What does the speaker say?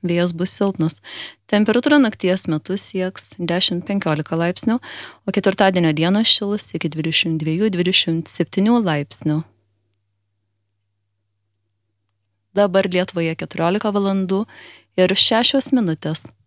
vėjas bus silpnas. Temperatūra nakties metu sieks 10-15 laipsnių, o ketvirtadienio dieną šilus iki 22-27 laipsnių. Dabar Lietuvoje 14 valandų ir 6 minutės.